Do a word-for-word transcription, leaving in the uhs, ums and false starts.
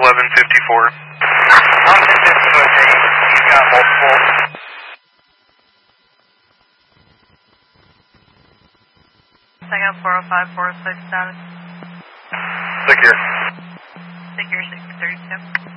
eleven fifty-four. Austin fifteen oh eight, he's got multiple. Second four oh five, four oh six status. Secure. Secure six thirty-two.